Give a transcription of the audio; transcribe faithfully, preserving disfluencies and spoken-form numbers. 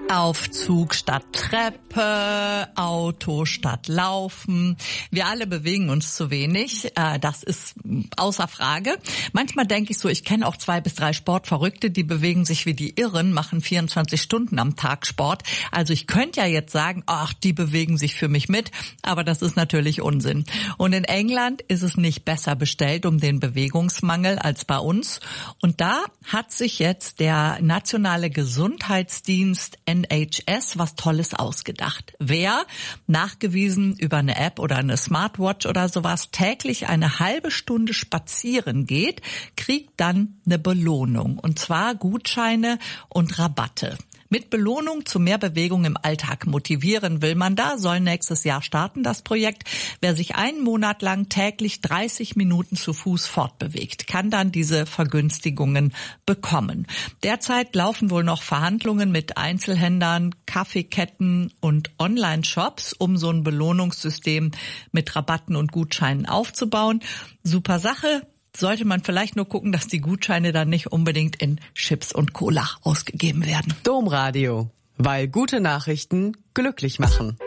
Aufzug statt Treppe, Auto statt Laufen. Wir alle bewegen uns zu wenig. Das ist außer Frage. Manchmal denke ich so, ich kenne auch zwei bis drei Sportverrückte, die bewegen sich wie die Irren, machen vierundzwanzig Stunden am Tag Sport. Also ich könnte ja jetzt sagen, ach, die bewegen sich für mich mit, aber das ist natürlich Unsinn. Und in England ist es nicht besser bestellt um den Bewegungsmangel als bei uns. Und da hat sich jetzt der nationale Gesundheitsdienst N H S was Tolles ausgedacht. Wer, nachgewiesen über eine App oder eine Smartwatch oder sowas, täglich eine halbe Stunde spazieren geht, kriegt dann eine Belohnung. Und zwar Gutscheine und Rabatte. Mit Belohnung zu mehr Bewegung im Alltag motivieren will man da, soll nächstes Jahr starten, das Projekt. Wer sich einen Monat lang täglich dreißig Minuten zu Fuß fortbewegt, kann dann diese Vergünstigungen bekommen. Derzeit laufen wohl noch Verhandlungen mit Einzelhändlern, Kaffeeketten und Online-Shops, um so ein Belohnungssystem mit Rabatten und Gutscheinen aufzubauen. Super Sache. Sollte man vielleicht nur gucken, dass die Gutscheine dann nicht unbedingt in Chips und Cola ausgegeben werden. Domradio, weil gute Nachrichten glücklich machen.